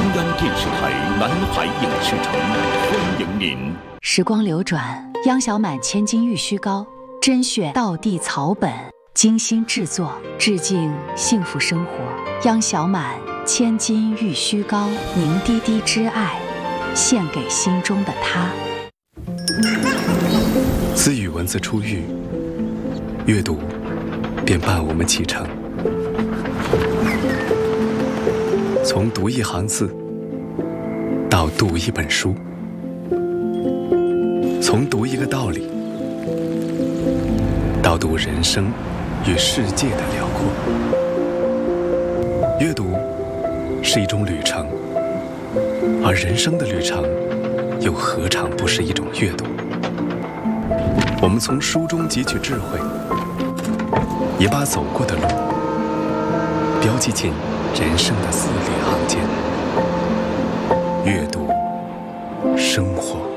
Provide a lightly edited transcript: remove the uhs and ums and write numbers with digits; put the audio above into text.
中央电视台南海影视城欢迎您。 时光流转，央小满千金玉虚高，甄选道地草本，精心制作，致敬幸福生活。央小满千金玉虚高，凝滴滴之爱，献给心中的他。 自与文字初遇，阅读便伴我们启程。从读一行字到读一本书，从读一个道理到读人生与世界的辽阔。阅读是一种旅程，而人生的旅程又何尝不是一种阅读？我们从书中汲取智慧，也把走过的路标记进人生的字里行间。阅读，生活。